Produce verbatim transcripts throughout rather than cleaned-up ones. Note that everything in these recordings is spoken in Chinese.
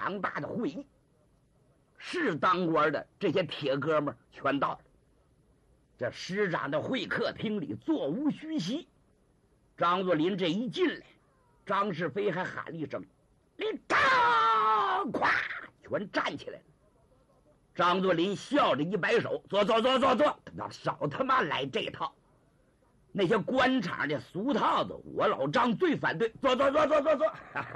庞大的会议，是当官的这些铁哥们全到了。这师长的会客厅里座无虚席，张作霖这一进来，张世飞还喊了一声：“立正！”咵，全站起来了。张作霖笑着一摆手：“坐坐坐坐坐，少他妈来这套！那些官场的俗套子，我老张最反对。坐坐坐坐坐坐。”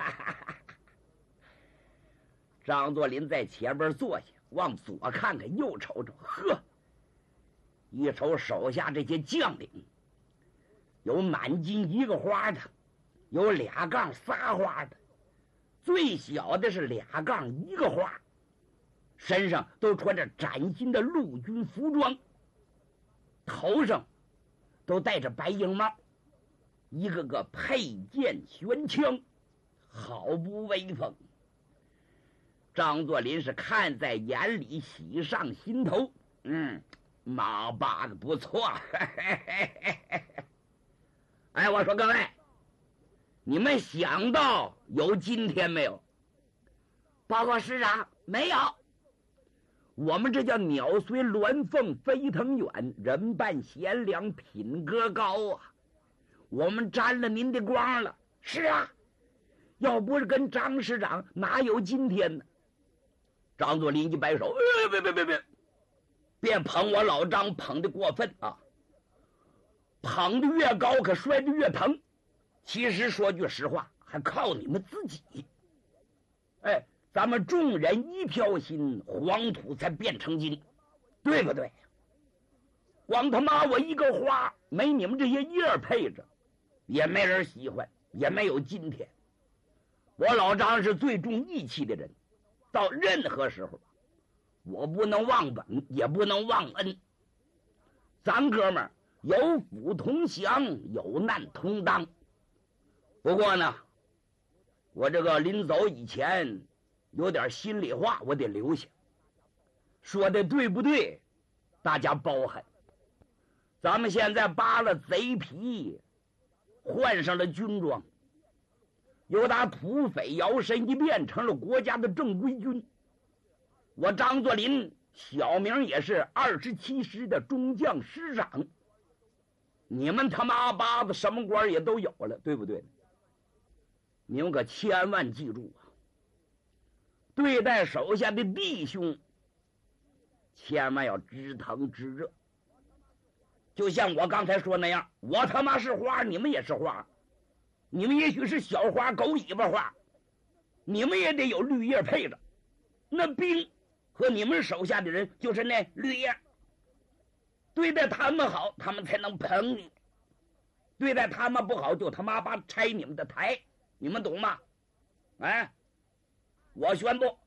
张作霖在前边坐下，往左看看，右瞅瞅，呵，一瞅手下这些将领，有满金一个花的，有俩杠仨花的，最小的是俩杠一个花，身上都穿着崭新的陆军服装，头上都戴着白缨帽，一个个佩剑悬枪，好不威风。张作霖是看在眼里，喜上心头。嗯，马八个不错。哎，我说各位，你们想到有今天没有？报告师长，没有。我们这叫鸟随鸾凤飞腾远，人伴贤良品格高啊！我们沾了您的光了。是啊，要不是跟张师长，哪有今天呢？张作霖一摆手：“别别别别别，别捧我老张，捧得过分啊！捧得越高，可摔得越疼。其实说句实话，还靠你们自己。哎，咱们众人一条心，黄土才变成金，对不对？光他妈我一个花，没你们这些叶配着，也没人喜欢，也没有今天。我老张是最重义气的人。”到任何时候，我不能忘本，也不能忘恩。咱哥们儿有福同享，有难同当。不过呢，我这个临走以前有点心里话，我得留下。说的对不对？大家包涵。咱们现在扒了贼皮，换上了军装。由打土匪摇身一变成了国家的正规军。我张作霖小名也是二十七师的中将师长。你们他妈八子什么官也都有了，对不对？你们可千万记住啊，对待手下的弟兄，千万要知疼知热。就像我刚才说那样，我他妈是花，你们也是花。你们也许是小花狗尾巴花，你们也得有绿叶配着。那兵和你们手下的人就是那绿叶，对待他们好，他们才能捧你；对待他们不好，就他妈把拆你们的台，你们懂吗？哎，我宣布，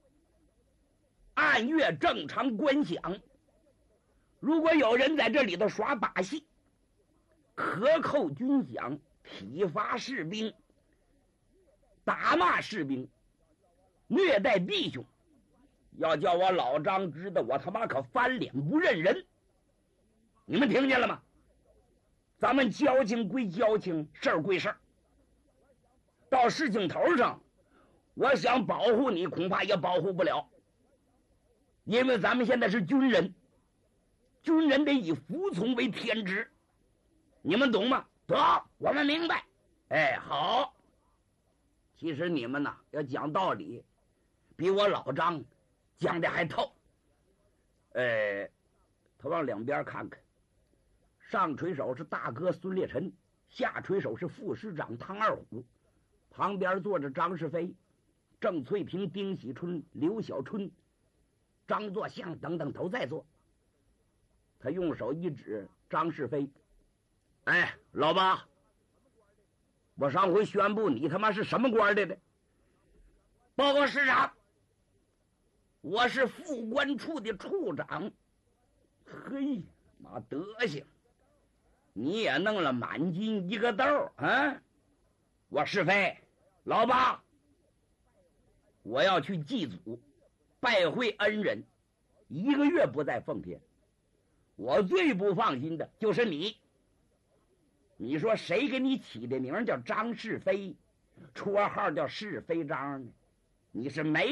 按月正常官饷。如果有人在这里头耍把戏，克扣军饷，体罚士兵，打骂士兵，虐待弟兄，要叫我老张知道，我他妈可翻脸不认人。你们听见了吗？咱们交情归交情，事儿归事儿。到事情头上，我想保护你，恐怕也保护不了，因为咱们现在是军人，军人得以服从为天职。你们懂吗？懂，我们明白。哎，好。其实你们呐，要讲道理，比我老张讲的还透。呃，他往两边看看，上垂手是大哥孙烈臣，下垂手是副师长汤二虎，旁边坐着张世飞、郑翠萍、丁喜春、刘小春、张作相等等都在座。他用手一指张世飞，哎，老八，我上回宣布你他妈是什么官来的？报告师长，我是副官处的处长。嘿，妈德行，你也弄了满金一个豆啊！我是非，老八，我要去祭祖，拜会恩人，一个月不在奉天。我最不放心的就是你。你说谁给你起的名叫张是非，绰号叫是非张呢？你是没